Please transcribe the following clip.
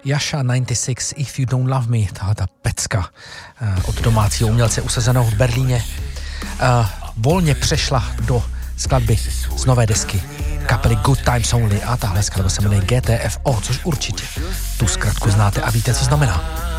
Jasha 96 If You Don't Love Me, tahle ta pecka od domácího umělce usazeného v Berlíně, volně přešla do skladby z nové desky kapely Good Times Only a tahle skladba se jmenuje GTFO, což určitě tu zkratku znáte a víte, co znamená.